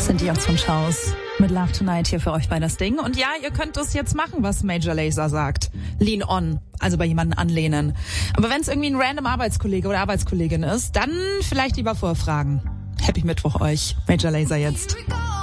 Sind die Jungs von Schaus mit Love Tonight hier für euch bei das Ding. Und ja, ihr könnt es jetzt machen, was Major Lazer sagt. Lean on, also bei jemanden anlehnen. Aber wenn es irgendwie ein random Arbeitskollege oder Arbeitskollegin ist, dann vielleicht lieber vorfragen. Happy Mittwoch euch. Major Lazer jetzt.